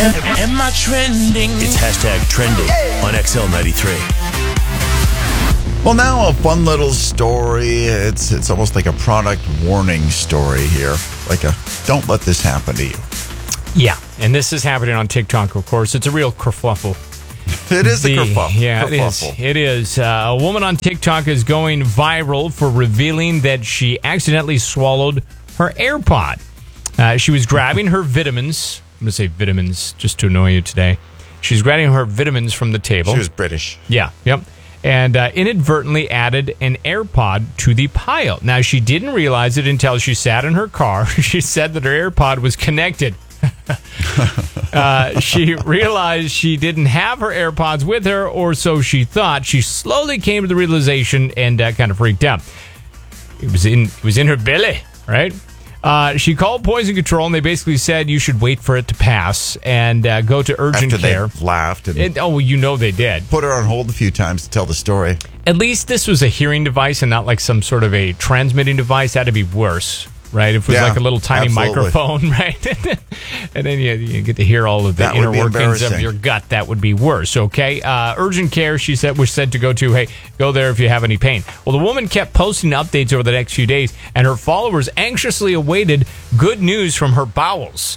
Am I trending? It's hashtag trending on XL93. Well, now a fun little story. It's almost like a product warning story here. Like a, don't let this happen to you. Yeah, and this is happening on TikTok, of course. It's a real kerfuffle. It is a kerfuffle. Yeah, kerfuffle. it is. A woman on TikTok is going viral for revealing that she accidentally swallowed her AirPod. She was grabbing her vitamins. I'm going to say vitamins just to annoy you today. She's grabbing her vitamins from the table. She was British. Yeah, yep. And inadvertently added an AirPod to the pile. Now, she didn't realize it until she sat in her car. She said that her AirPod was connected. She realized she didn't have her AirPods with her, or so she thought. She slowly came to the realization and kind of freaked out. It was in her belly, right? She called Poison Control, and they basically said you should wait for it to pass and go to urgent care. They laughed and they did. Put her on hold a few times to tell the story. At least this was a hearing device and not like some sort of a transmitting device. That'd be worse, right? If it was like a little tiny microphone, right? And then you get to hear all of the inner workings of your gut. That would be worse, okay? Urgent care, she said, was said to go to, hey, go there if you have any pain. Well, the woman kept posting updates over the next few days, and her followers anxiously awaited good news from her bowels.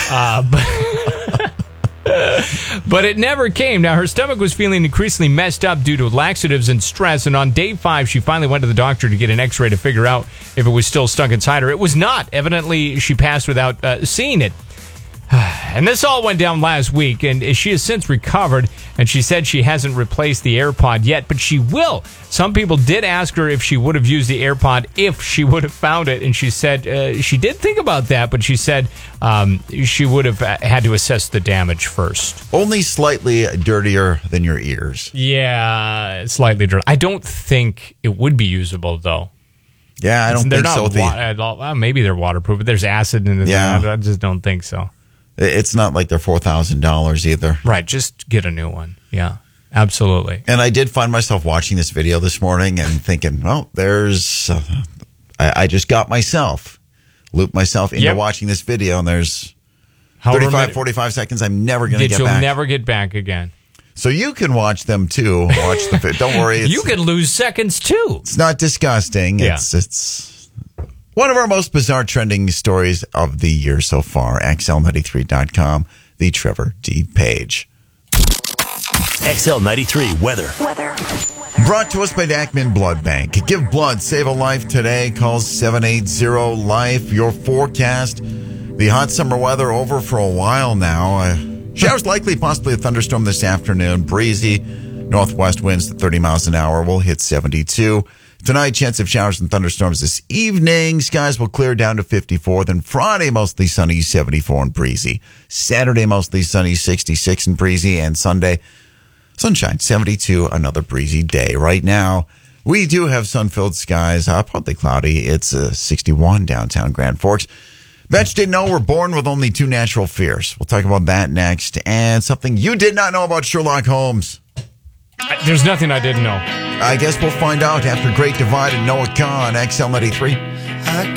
But it never came. Now, her stomach was feeling increasingly messed up due to laxatives and stress, and on day 5, she finally went to the doctor to get an x-ray to figure out if it was still stuck inside her. It was not. Evidently, she passed without seeing it. And this all went down last week, and she has since recovered, and she said she hasn't replaced the AirPod yet, but she will. Some people did ask her if she would have used the AirPod if she would have found it, and she said she did think about that, but she said she would have had to assess the damage first. Only slightly dirtier than your ears. Yeah, slightly dirty. I don't think it would be usable, though. Yeah, I don't think so. Maybe they're waterproof, but there's acid in it. Yeah. I just don't think so. It's not like they're $4,000 either. Right, just get a new one. Yeah, absolutely. And I did find myself watching this video this morning and thinking, well, there's... I just got looped myself into watching this video, and there's 45 seconds I'm never going to get back. You'll never get back again. So you can watch them, too. Watch the video. Don't worry. You can lose seconds, too. It's not disgusting. Yeah. It's one of our most bizarre trending stories of the year so far. XL93.com, the Trevor D. Page. XL93 weather. Brought to us by Ackman Blood Bank. Give blood, save a life today. Call 780-LIFE. Your forecast. The hot summer weather over for a while now. Showers likely, possibly a thunderstorm this afternoon. Breezy. Northwest winds at 30 miles an hour. Will hit 72. Tonight, chance of showers and thunderstorms this evening. Skies will clear down to 54. Then Friday, mostly sunny, 74 and breezy. Saturday, mostly sunny, 66 and breezy. And Sunday, sunshine, 72, another breezy day. Right now, we do have sun-filled skies, partly cloudy. It's 61 downtown Grand Forks. Bet you didn't know we're born with only 2 natural fears. We'll talk about that next. And something you did not know about Sherlock Holmes. There's nothing I didn't know. I guess we'll find out after Great Divide and Noah Kahn, XL93.